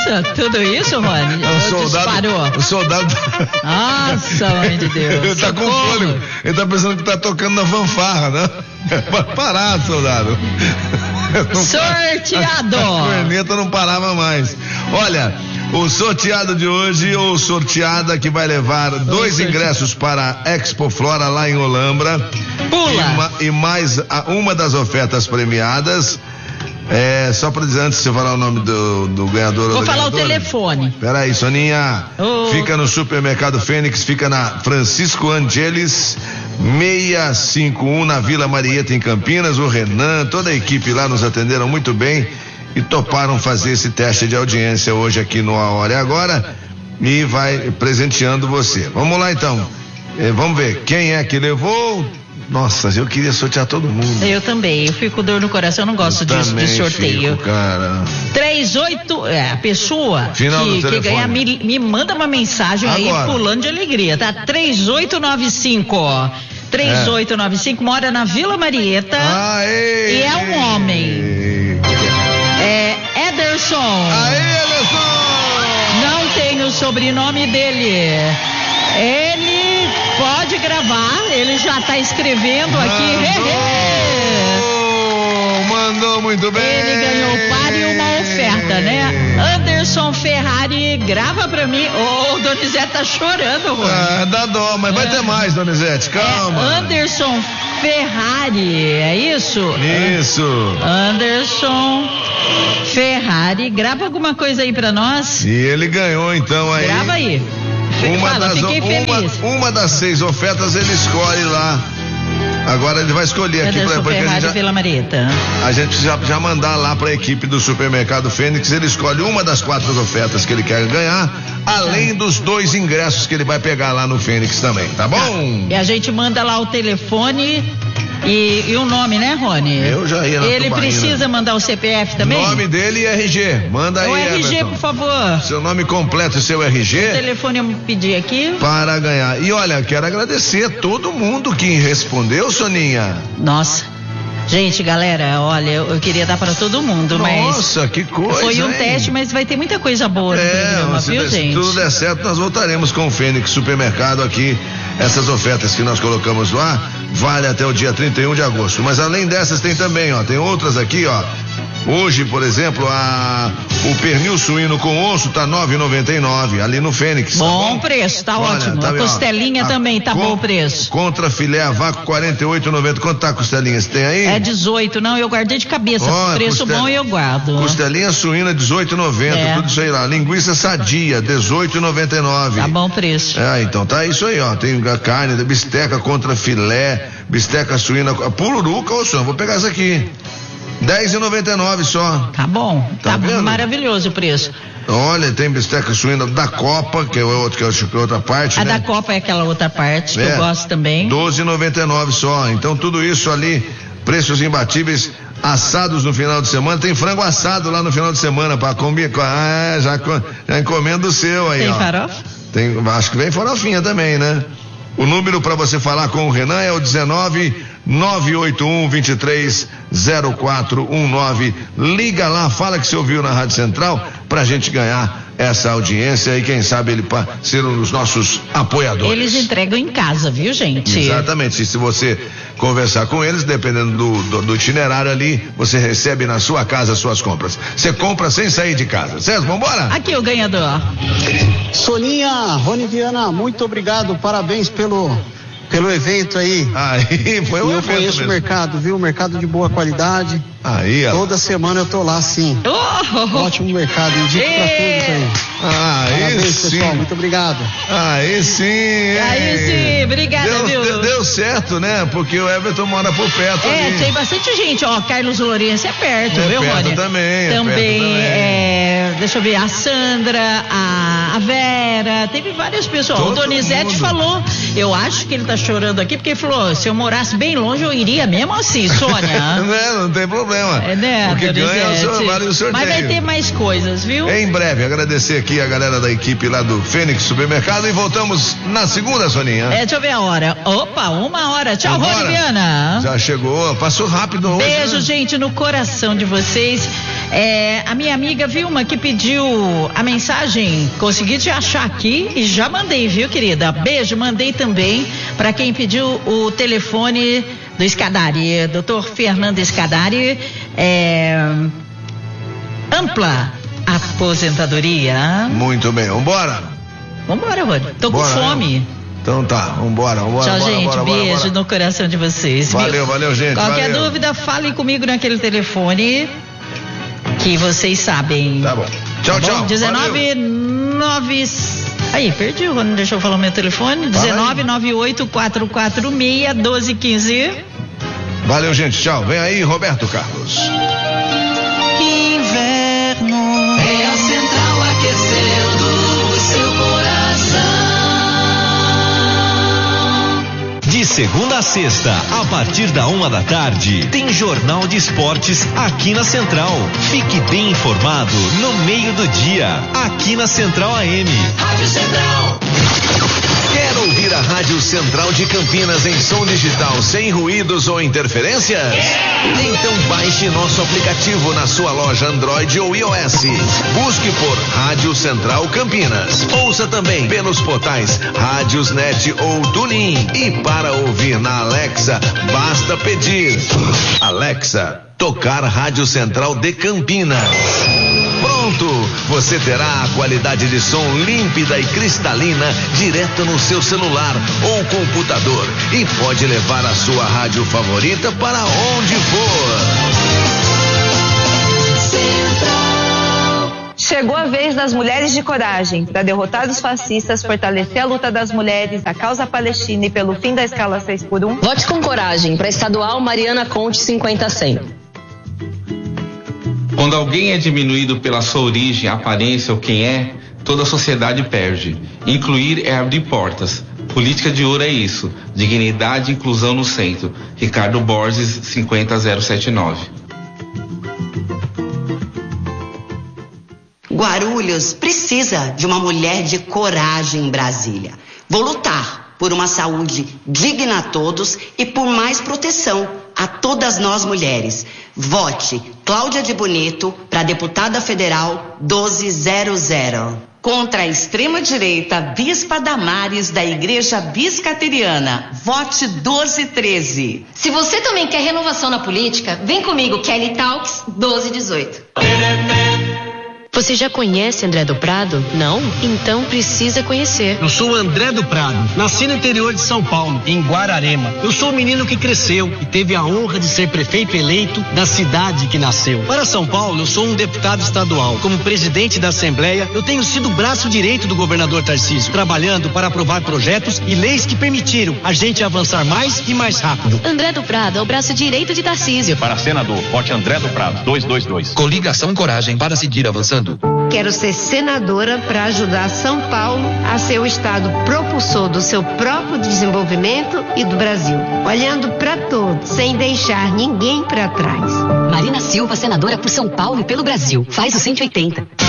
Nossa, tudo isso, Rony? O soldado. Nossa, mãe de Deus. Ele tá com fôlego. Ele tá pensando que tá tocando na fanfarra, né? Vai parar, soldado. Sorteado. A corneta não parava mais. Olha, o sorteado de hoje, ou sorteada que vai levar 2 ingressos para a Expo Flora lá em Olambra. Pula. E mais uma das ofertas premiadas. Só para dizer antes de você falar o nome do ganhador. Vou falar o telefone. Peraí, Soninha. Fica no Supermercado Fênix, fica na Francisco Angeles 651 na Vila Marieta em Campinas. O Renan, toda a equipe lá nos atenderam muito bem e toparam fazer esse teste de audiência hoje aqui no A Hora e Agora e vai presenteando você. Vamos lá então. Vamos ver quem é que levou. Nossa, eu queria sortear todo mundo. Eu também, eu fico com dor no coração, eu não gosto disso, de sorteio. Fico, cara. 38, a pessoa que ganhar me manda uma mensagem agora, aí pulando de alegria, tá? 3895, ó. 3895, mora na Vila Marieta. Aê, e é um homem. Ederson. Aê, Ederson! Não tem o sobrenome dele. Ele pode gravar, ele já tá escrevendo aqui. Mandou muito bem. Ele ganhou o par e uma oferta, né? Anderson Ferrari, grava pra mim. Donizete tá chorando, Rony. Dá dó, mas vai ter mais, Donizete, calma. Anderson Ferrari, é isso? Isso. Anderson Ferrari, grava alguma coisa aí pra nós. E ele ganhou então aí. Grava aí. Uma das 6 ofertas ele escolhe lá. Agora ele vai escolher aqui pra Vila Marieta. A gente já mandar lá pra equipe do Supermercado Fênix, ele escolhe uma das 4 ofertas que ele quer ganhar, além dos 2 ingressos que ele vai pegar lá no Fênix também, tá bom? E a gente manda lá o telefone e o nome, né, Rony? Eu já ia na Ele precisa mandar o CPF também? O nome dele e RG. Manda aí, o RG, Everton, por favor. Seu nome completo e seu RG. O telefone eu pedi aqui. Para ganhar. E olha, quero agradecer a todo mundo que respondeu, Soninha. Nossa. Gente, galera, olha, eu queria dar para todo mundo, mas... Nossa, que coisa, foi um teste, mas vai ter muita coisa boa no programa, viu, gente? Se tudo der certo, nós voltaremos com o Fênix Supermercado aqui. Essas ofertas que nós colocamos lá, vale até o dia 31 de agosto. Mas além dessas tem também, tem outras aqui, Hoje, por exemplo, o pernil suíno com osso tá 9,99 ali no Fênix. Bom preço, tá ótimo. Tá, a costelinha também tá bom o preço. Contra filé a vácuo 48,90. Quanto tá a costelinha? Você tem aí? É 18, não, eu guardei de cabeça. Preço bom e eu guardo. Costelinha suína 18,90, tudo isso aí lá. Linguiça sadia 18,99. Tá bom preço. Então tá isso aí, Tem a carne da bisteca contra filé, bisteca suína, pururuca, vou pegar essa aqui. 10,99 só. Tá bom, tá maravilhoso o preço. Olha, tem bisteca suína da Copa, que é outra parte, né? Da Copa é aquela outra parte, que eu gosto também. 12,99 só. Então tudo isso ali, preços imbatíveis, assados no final de semana. Tem frango assado lá no final de semana para comer. Já encomenda o seu aí, Tem farofa? Acho que vem farofinha também, né? O número para você falar com o Renan é o 19-981-230419. Liga lá, fala que você ouviu na Rádio Central pra gente ganhar essa audiência e quem sabe ele ser um dos nossos apoiadores. Eles entregam em casa, viu, gente? Exatamente. E se você conversar com eles, dependendo do itinerário ali, você recebe na sua casa as suas compras. Você compra sem sair de casa. Certo? Vambora? Aqui o ganhador. Soninha, Rony Viana, muito obrigado, parabéns pelo evento aí. Aí, foi um evento. Eu conheço o mercado, viu? Mercado de boa qualidade. Aí, ó. Toda semana eu tô lá, sim. Ótimo mercado, indico pra todos aí. Parabéns, sim. Pessoal, muito obrigado. Aí sim. Obrigada, viu? Deu certo, né? Porque o Everton mora por perto ali. Tem bastante gente, Carlos Lourenço é perto, viu, Rony? Também, deixa eu ver, a Sandra, a Vera, teve várias pessoas. O Donizete falou, eu acho que ele tá chorando aqui, porque ele falou, se eu morasse bem longe, eu iria mesmo assim, Sônia. Não tem problema. Né, o que ganha vale o sorteio. Mas vai ter mais coisas, viu? Em breve, agradecer aqui a galera da equipe lá do Fênix Supermercado e voltamos na segunda, Soninha. Deixa eu ver a hora. Opa, 1h. Tchau, Rony Viana. Já chegou, passou rápido hoje. Beijo, né? gente, no coração de vocês. A minha amiga Vilma que pediu a mensagem, consegui te achar aqui e já mandei, viu, querida? Beijo, mandei também para quem pediu o telefone do Escadari, Dr. Fernando Escadari, ampla aposentadoria. Muito bem, vambora, Rony. Tô com fome. Né? Então tá, vambora. Tchau, gente, beijo no coração de vocês. Valeu, gente. Qualquer dúvida, falem comigo naquele telefone que vocês sabem. Tá bom. Tchau. 19 Aí, perdi, não deixou eu falar o meu telefone. 1998-446-1215. Valeu, gente, tchau. Vem aí, Roberto Carlos. Inverno é a central aquecendo o seu coração. De segunda a sexta, a partir da 1h, tem Jornal de Esportes aqui na Central. Fique bem informado no meio do dia, aqui na Central AM. Rádio Central. Quer ouvir a Rádio Central de Campinas em som digital sem ruídos ou interferências? Então baixe nosso aplicativo na sua loja Android ou iOS. Busque por Rádio Central Campinas. Ouça também pelos portais Rádiosnet ou TuneIn. E para ouvir na Alexa, basta pedir: Alexa, tocar Rádio Central de Campinas. Pronto, você terá a qualidade de som límpida e cristalina direto no seu celular ou computador e pode levar a sua rádio favorita para onde for. Chegou a vez das mulheres de coragem para derrotar os fascistas, fortalecer a luta das mulheres, a causa palestina e pelo fim da escala 6x1. Vote com coragem para estadual Mariana Conte 50-100. Quando alguém é diminuído pela sua origem, aparência ou quem é, toda a sociedade perde. Incluir é abrir portas. Política de ouro é isso. Dignidade e inclusão no centro. Ricardo Borges, 50079. Guarulhos precisa de uma mulher de coragem em Brasília. Vou lutar por uma saúde digna a todos e por mais proteção a todas nós mulheres. Vote Cláudia de Bonito para deputada federal 1200. Contra a extrema-direita, Bispa Damares da Igreja Biscateriana. Vote 1213. Se você também quer renovação na política, vem comigo, Kelly Talks 1218. Você já conhece André do Prado? Não? Então precisa conhecer. Eu sou André do Prado, nasci no interior de São Paulo, em Guararema. Eu sou um menino que cresceu e teve a honra de ser prefeito eleito da cidade que nasceu. Para São Paulo, eu sou um deputado estadual. Como presidente da Assembleia, eu tenho sido o braço direito do governador Tarcísio, trabalhando para aprovar projetos e leis que permitiram a gente avançar mais e mais rápido. André do Prado é o braço direito de Tarcísio. Para senador, vote André do Prado, 222. Coligação Coragem para seguir avançando. Quero ser senadora para ajudar São Paulo a ser o estado propulsor do seu próprio desenvolvimento e do Brasil, olhando para todos, sem deixar ninguém para trás. Marina Silva, senadora por São Paulo e pelo Brasil. Faz o 180.